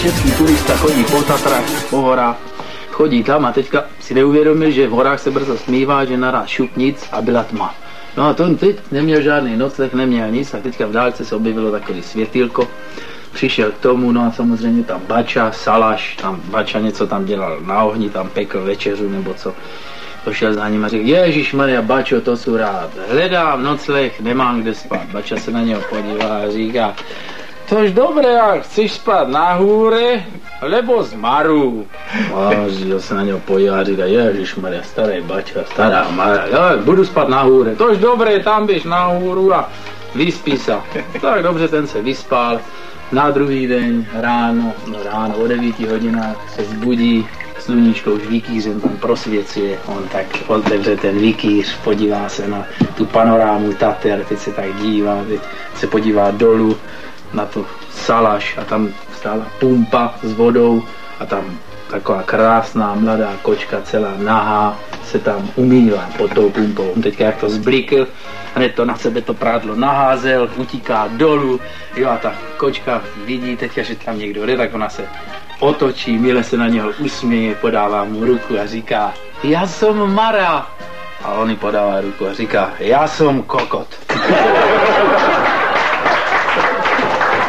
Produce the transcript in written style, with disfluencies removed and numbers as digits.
Český turista chodí po Tatrách, po horách, chodí tam a teďka si neuvědomil, že v horách se brzo smívá, že naraz šup nic a byla tma. No a to teď neměl žádný nocleh, neměl nic a teďka v dálce se objevilo takový světýlko. Přišel k tomu, no a samozřejmě tam Bača, Salaš, tam Bača něco tam dělal na ohni, tam pekl večeřu nebo co. Pošel za ním a řekl, Ježišmarja, Bačo, to jsou rád, hledám nocleh, nemám kde spát. Bača se na něho podívá a říká, tož dobré, ale chceš spát na hůře, nebo z Maru? A se na něho podívá a říká, Ježišmarja, starý Bača, stará Mara, budu spát na hůře. Tož dobré, tam běž na hůru a vyspí se. Tak dobře, ten se vyspal. Na druhý den ráno o 9 hodinách se zbudí, sluníčko už vikýřem tam prosvěcuje, on tak otevře ten vikýř, podívá se na tu panorámu Tater, teď se tak dívá, teď se podívá dolů na tu Salaš a tam stála pumpa s vodou a tam taková krásná mladá kočka celá nahá se tam umývá pod tou pumpou. Teďka jak to zblikl, hned to na sebe to prádlo naházel, utíká dolů, jo a ta kočka vidí teďka, že tam někdo jde, tak ona se otočí, mile se na něho usměje, podává mu ruku a říká, já jsem Mara. A on jí podává ruku a říká, já jsem kokot.